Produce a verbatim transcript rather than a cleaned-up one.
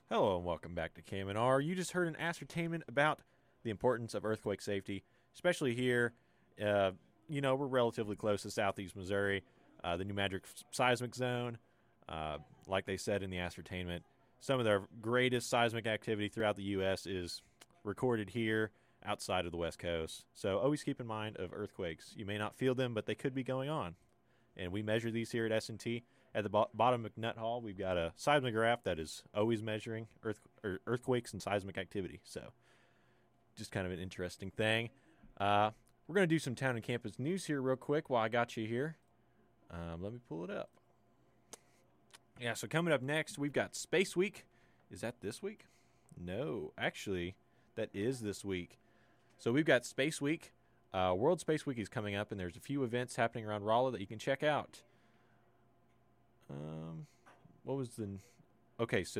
Hello and welcome back to K M N R. You just heard an ascertainment about the importance of earthquake safety, especially here. Uh, you know, we're relatively close to southeast Missouri, uh, the New Madrid seismic zone. Uh, like they said in the ascertainment, some of their greatest seismic activity throughout the U S is recorded here outside of the West Coast. So always keep in mind of earthquakes. You may not feel them, but they could be going on. And we measure these here at S and T. At the bo- bottom of McNutt Hall, we've got a seismograph that is always measuring earth- er, earthquakes and seismic activity. So, just kind of an interesting thing. Uh, we're going to do some town and campus news here real quick while I got you here. Um, let me pull it up. Yeah, so coming up next, we've got Space Week. Is that this week? No, actually, that is this week. So we've got Space Week. Uh, World Space Week is coming up, and there's a few events happening around Rolla that you can check out. Um, what was the? Okay, so